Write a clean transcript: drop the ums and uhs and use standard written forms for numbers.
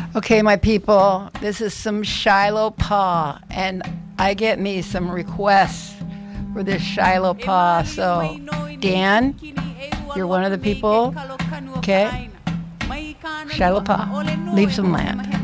Okay, my people, this is some Shiloh Paw, and I get me some requests for this Shiloh Paw. So, Dan, you're one of the people. Okay? Shiloh Paw, leave some land.